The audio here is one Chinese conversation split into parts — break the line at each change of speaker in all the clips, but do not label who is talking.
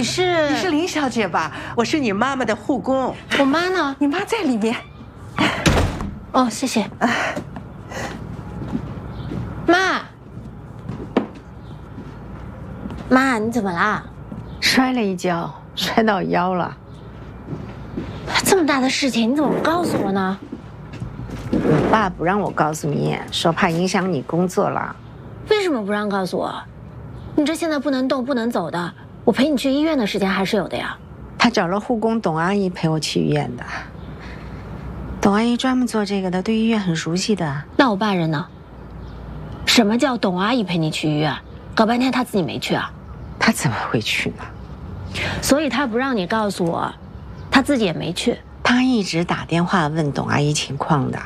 你是
林小姐吧？我是你妈妈的护工。
我妈呢？
你妈在里面。
哦，谢谢。妈，你怎么啦？
摔了一跤，摔到腰了。
这么大的事情，你怎么不告诉我呢？
我爸不让我告诉你，说怕影响你工作了。
为什么不让告诉我？你这现在不能动不能走的，我陪你去医院的时间还是有的呀。
他找了护工董阿姨陪我去医院的。董阿姨专门做这个的，对医院很熟悉的。
那我爸人呢？什么叫董阿姨陪你去医院？搞半天他自己没去啊？
他怎么会去呢？
所以他不让你告诉我，他自己也没去。
他一直打电话问董阿姨情况的。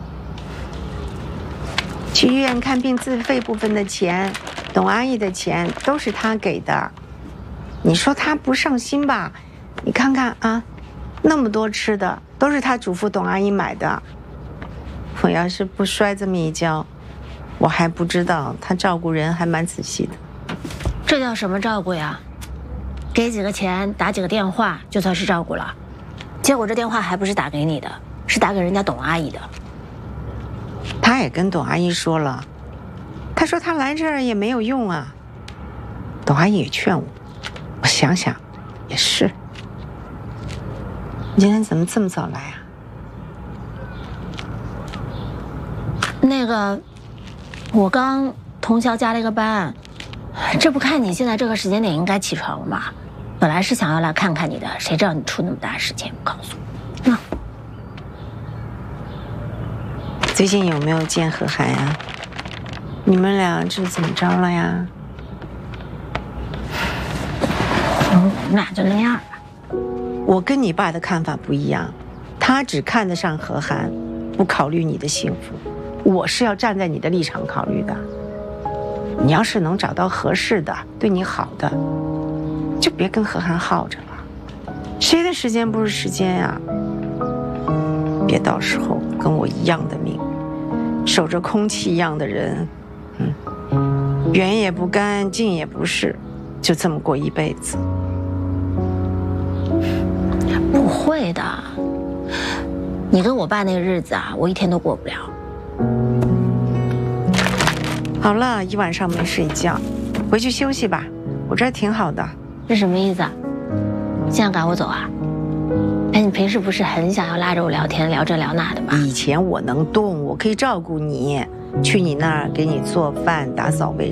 去医院看病自费部分的钱，董阿姨的钱都是他给的。你说他不上心吧？你看看啊，那么多吃的都是他嘱咐董阿姨买的。我要是不摔这么一跤，我还不知道他照顾人还蛮仔细的。
这叫什么照顾呀？给几个钱，打几个电话，就算是照顾了。结果这电话还不是打给你的，是打给人家董阿姨的。
他也跟董阿姨说了，他说他来这儿也没有用啊。董阿姨也劝我，我想想，也是。你今天怎么这么早来啊？
那个，我刚通宵加了一个班，这不看你现在这个时间点应该起床了吗？本来是想要来看看你的，谁知道你出那么大事情，告诉我。
最近有没有见何涵呀？你们俩这怎么着了呀？
我们俩就那样吧。
我跟你爸的看法不一样，他只看得上何涵，不考虑你的幸福。我是要站在你的立场考虑的。你要是能找到合适的、对你好的，就别跟何涵耗着了。谁的时间不是时间呀？别到时候跟我一样的命，守着空气一样的人，远也不甘，近也不是，就这么过一辈子。
不会的，你跟我爸那个日子啊，我一天都过不了。
好了，一晚上没睡觉，回去休息吧。我这儿挺好的。
这什么意思啊？现在赶我走啊？哎，你平时不是很想要拉着我聊天，聊这聊那的吗？
以前我能动，我可以照顾你，去你那儿给你做饭、打扫卫